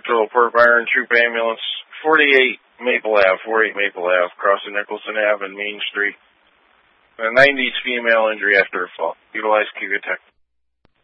Patrol, Port Byron Troop Ambulance, 48 Maple Ave, crossing Nicholson Ave and Main Street. A 90s female injury after a fall. Utilize Key Tech.